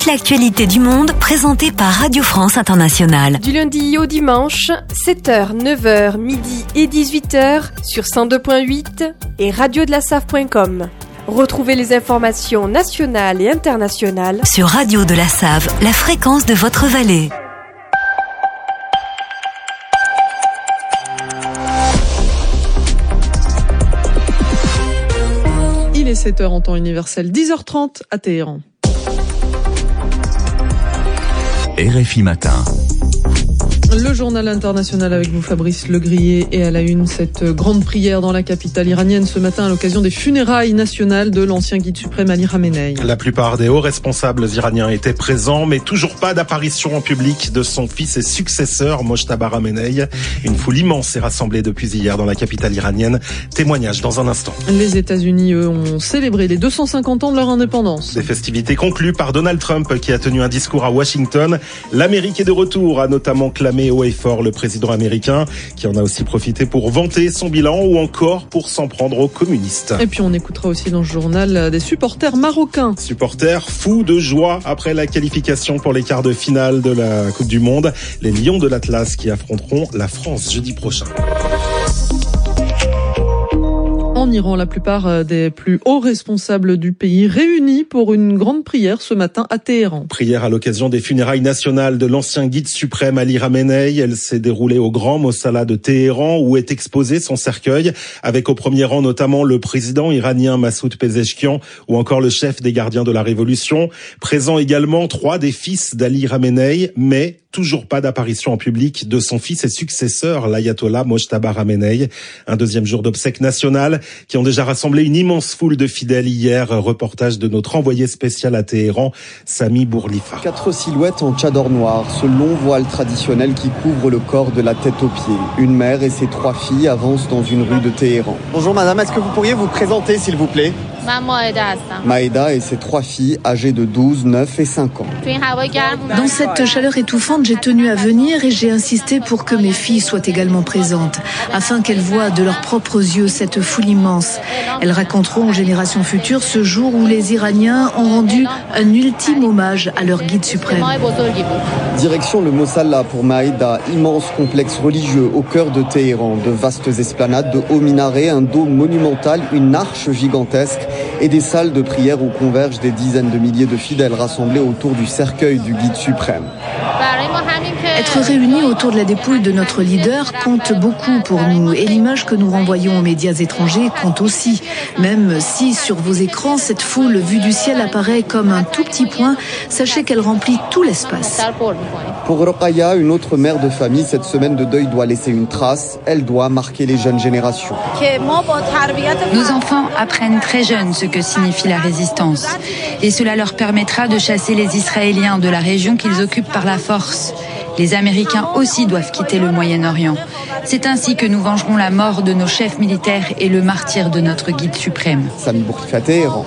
l'actualité du monde présentée par Radio France Internationale. Du lundi au dimanche, 7h, 9h, midi et 18h sur 102.8 et radiodelacave.com. Retrouvez les informations nationales et internationales sur Radio de la Save, la fréquence de votre vallée. Il est 7h en temps universel, 10h30 à Téhéran. RFI Matin. Le journal international avec vous, Fabrice Legrier, et à la une, cette grande prière dans la capitale iranienne ce matin à l'occasion des funérailles nationales de l'ancien guide suprême Ali Khamenei. La plupart des hauts responsables iraniens étaient présents, mais toujours pas d'apparition en public de son fils et successeur, Mojtaba Khamenei. Une foule immense est rassemblée depuis hier dans la capitale iranienne. Témoignage dans un instant. Les États-Unis, eux, ont célébré les 250 ans de leur indépendance. Des festivités conclues par Donald Trump qui a tenu un discours à Washington. L'Amérique est de retour, a notamment clamé haut et fort le président américain, qui en a aussi profité pour vanter son bilan ou encore pour s'en prendre aux communistes. Et puis on écoutera aussi dans ce journal des supporters marocains. Supporters fous de joie après la qualification pour les quarts de finale de la Coupe du Monde. Les Lions de l'Atlas qui affronteront la France jeudi prochain. En Iran, la plupart des plus hauts responsables du pays réunis pour une grande prière ce matin à Téhéran. Prière à l'occasion des funérailles nationales de l'ancien guide suprême Ali Khamenei. Elle s'est déroulée au Grand Mossala de Téhéran où est exposé son cercueil, avec au premier rang notamment le président iranien Massoud Pezeshkian ou encore le chef des gardiens de la Révolution. Présents également 3 des fils d'Ali Khamenei, mais toujours pas d'apparition en public de son fils et successeur, l'ayatollah Mojtaba Khamenei. Un deuxième jour d'obsèques nationales qui ont déjà rassemblé une immense foule de fidèles hier. Reportage de notre envoyé spécial à Téhéran, Sami Bourlifa. 4 silhouettes en tchador noir, ce long voile traditionnel qui couvre le corps de la tête aux pieds. Une mère et ses 3 filles avancent dans une rue de Téhéran. Bonjour madame, est-ce que vous pourriez vous présenter s'il vous plaît ? Maïda et ses 3 filles âgées de 12, 9 et 5 ans. Dans cette chaleur étouffante, j'ai tenu à venir et j'ai insisté pour que mes filles soient également présentes, afin qu'elles voient de leurs propres yeux cette foule immense. Elles raconteront aux générations futures ce jour où les Iraniens ont rendu un ultime hommage à leur guide suprême. Direction le Mossala pour Maïda, immense complexe religieux au cœur de Téhéran. De vastes esplanades, de hauts minarets, un dôme monumental, une arche gigantesque et des salles de prière où convergent des dizaines de milliers de fidèles rassemblés autour du cercueil du guide suprême. Être réunis autour de la dépouille de notre leader compte beaucoup pour nous et l'image que nous renvoyons aux médias étrangers compte aussi. Même si sur vos écrans, cette foule vue du ciel apparaît comme un tout petit point, sachez qu'elle remplit tout l'espace. Pour Rokhaya, une autre mère de famille, cette semaine de deuil doit laisser une trace. Elle doit marquer les jeunes générations. Nos enfants apprennent très jeunes ce que signifie la résistance. Et cela leur permettra de chasser les Israéliens de la région qu'ils occupent par la force. Les Américains aussi doivent quitter le Moyen-Orient. C'est ainsi que nous vengerons la mort de nos chefs militaires et le martyre de notre guide suprême. Sami Bourlifa, Téhéran.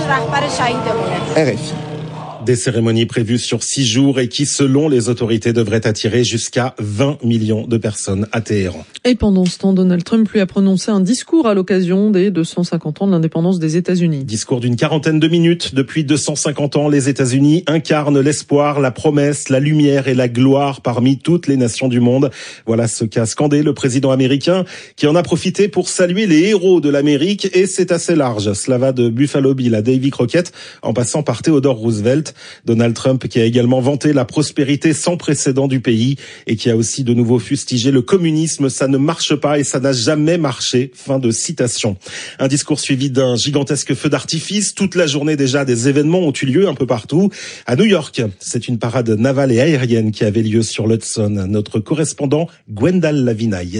RFI. Des cérémonies prévues sur 6 jours et qui, selon les autorités, devraient attirer jusqu'à 20 millions de personnes à Téhéran. Et pendant ce temps, Donald Trump lui a prononcé un discours à l'occasion des 250 ans de l'indépendance des États-Unis. Discours d'une 40aine de minutes. Depuis 250 ans, les États-Unis incarnent l'espoir, la promesse, la lumière et la gloire parmi toutes les nations du monde. Voilà ce qu'a scandé le président américain qui en a profité pour saluer les héros de l'Amérique et c'est assez large. Cela va de Buffalo Bill à Davy Crockett en passant par Theodore Roosevelt. Donald Trump qui a également vanté la prospérité sans précédent du pays et qui a aussi de nouveau fustigé le communisme. Ça ne marche pas et ça n'a jamais marché. Fin de citation. Un discours suivi d'un gigantesque feu d'artifice. Toute la journée déjà, des événements ont eu lieu un peu partout. À New York, c'est une parade navale et aérienne qui avait lieu sur l'Hudson. Notre correspondant Gwendal Lavinaille